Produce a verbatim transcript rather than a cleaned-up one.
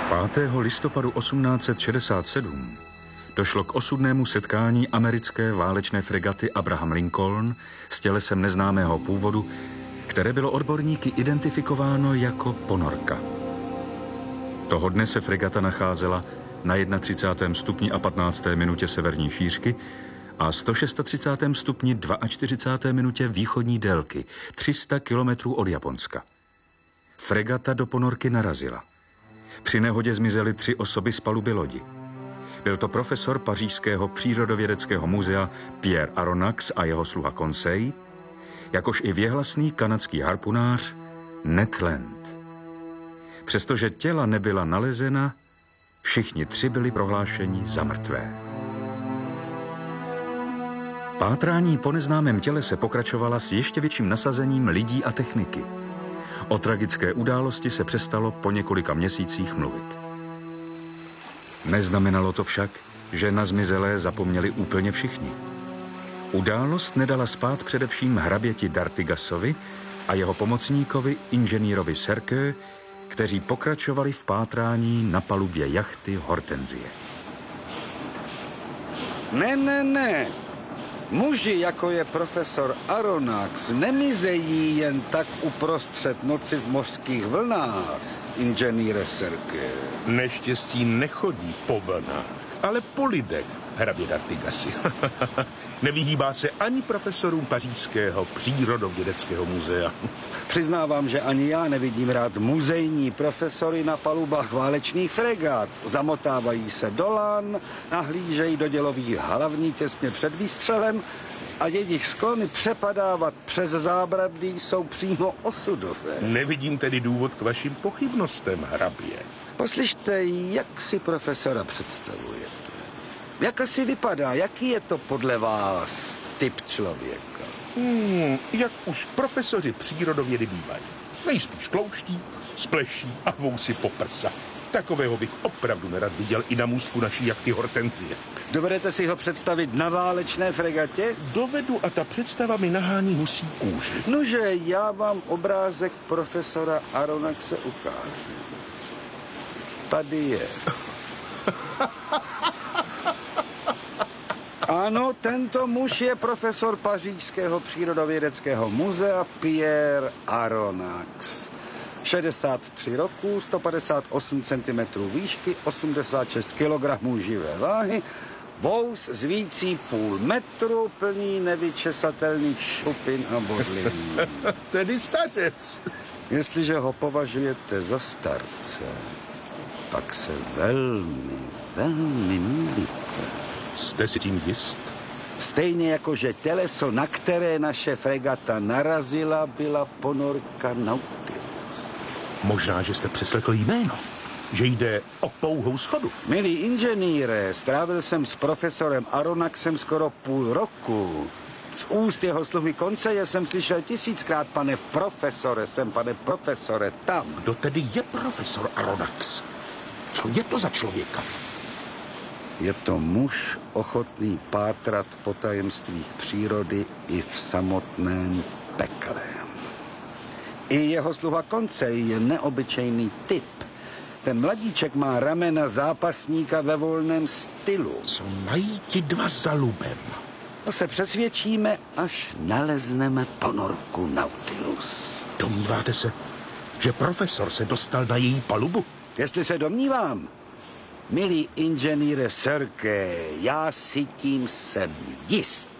pátého listopadu osmnáct set šedesát sedm došlo k osudnému setkání americké válečné fregaty Abraham Lincoln s tělesem neznámého původu, které bylo odborníky identifikováno jako ponorka. Toho dne se fregata nacházela na třicátém prvním stupni a patnácté minutě severní šířky a sto třicátém šestém stupni čtyřicáté druhé minutě východní délky, tři sta kilometrů od Japonska. Fregata do ponorky narazila. Při nehodě zmizely tři osoby z paluby lodi. Byl to profesor pařížského přírodovědeckého muzea Pierre Aronnax a jeho sluha Conseil, jakož i věhlasný kanadský harpunář Ned Land. Přestože těla nebyla nalezena, všichni tři byli prohlášeni za mrtvé. Pátrání po neznámém těle se pokračovala s ještě větším nasazením lidí a techniky. O tragické události se přestalo po několika měsících mluvit. Neznamenalo to však, že na zmizelé zapomněli úplně všichni. Událost nedala spát především hraběti d'Artigasovi a jeho pomocníkovi inženýrovi Serqueux, kteří pokračovali v pátrání na palubě jachty Hortensie. Ne, ne, ne. Muži, jako je profesor Aronnax, nemizejí jen tak uprostřed noci v mořských vlnách, inženýre Serqueux. Neštěstí nechodí po vlnách, ale po lidech, hrabě d'Artigasi. Nevyhýbá se ani profesorům pařížského přírodovědeckého muzea. Přiznávám, že ani já nevidím rád muzejní profesory na palubách válečných fregat. Zamotávají se do lan, nahlížejí do dělových hlavní těsně před výstřelem a jejich sklony přepadávat přes zábradlí jsou přímo osudové. Nevidím tedy důvod k vašim pochybnostem, hrabě. Poslyšte, jak si profesora představujete? Jak asi vypadá? Jaký je to podle vás typ člověka? Hmm, jak už profesoři přírodovědy bývají. Nejspíš tlouštík, spleší a vousy po prsa. Takového bych opravdu nerad viděl i na můstku naší jachty Hortensie. Dovedete si ho představit na válečné fregatě? Dovedu a ta představa mi nahání husí kůži. Nože, já vám obrázek profesora Aronnaxe ukážu. Tady je. Ano, tento muž je profesor pařížského přírodovědeckého muzea Pierre Aronnax. šedesát tři roků, sto padesát osm centimetrů výšky, osmdesát šest kilogramů živé váhy, vous z vící půl metru, plný nevyčesatelných šupin a bodlin. Tedy stařec. Jestliže ho považujete za starce, pak se velmi, velmi mýlíte. Jste si tím jist? Stejně jako, že těleso, na které naše fregata narazila, byla ponorka Nautilus. Možná, že jste přeslechl jméno. Že jde o pouhou schodu. Milý inženýre, strávil jsem s profesorem Aronnaxem skoro půl roku. Z úst jeho sluhy Conseille jsem slyšel tisíckrát, pane profesore, jsem pane profesore, tam. Kdo tedy je profesor Aronnax? Co je to za člověka? Je to muž ochotný pátrat po tajemstvích přírody i v samotném pekle. I jeho sluha Conseille je neobyčejný typ. Ten mladíček má ramena zápasníka ve volném stylu. Co mají ti dva za lubem? To se přesvědčíme, až nalezneme ponorku Nautilus. Domníváte se, že profesor se dostal na její palubu? Jestli se domnívám, milý inženýre Serqueux, já si tím jsem jist.